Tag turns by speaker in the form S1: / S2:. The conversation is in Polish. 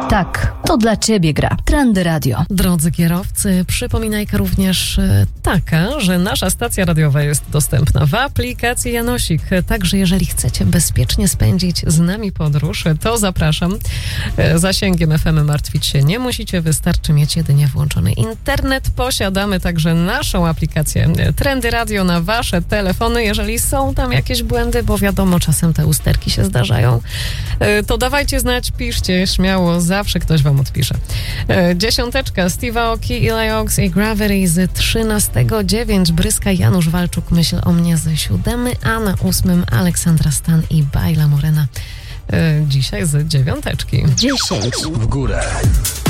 S1: Tak, to dla Ciebie gra. Trendy Radio.
S2: Drodzy kierowcy, przypominajka również taka, że nasza stacja radiowa jest dostępna w aplikacji Janosik. Także jeżeli chcecie bezpiecznie spędzić z nami podróż, to zapraszam. Zasięgiem FM martwić się nie musicie, wystarczy mieć jedynie włączony internet. Posiadamy także naszą aplikację Trendy Radio na wasze telefony. Jeżeli są tam jakieś błędy, bo wiadomo, czasem te usterki się zdarzają, to dawajcie znać, piszcie śmiało, zawsze ktoś wam odpisze. 10. Steve Aoki, Eli Oaks i Gravity z 13.9. Bryska Janusz Walczuk, Myśl o mnie z 7, a na 8 Aleksandra Stan i Bajla Morena. Dzisiaj z 9.
S1: 10
S3: w górę.